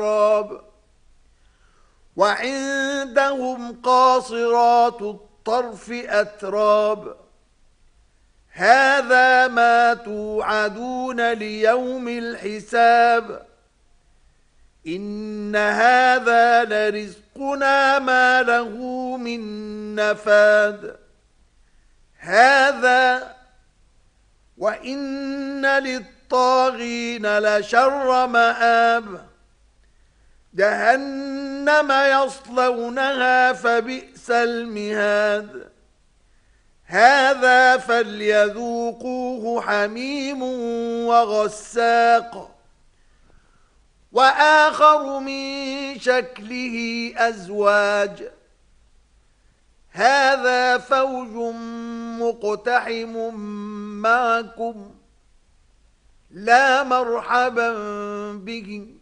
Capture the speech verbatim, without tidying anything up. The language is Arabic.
وعندهم قاصرات الطرف أتراب هذا ما توعدون ليوم الحساب إن هذا لرزقنا ما له من نفاد هذا وإن للطاغين لشر مآب جهنم يصلونها فبئس المهاد هذا فليذوقوه حميم وغساق وآخر من شكله أزواج هذا فوج مقتحم معكم لا مرحبا بهم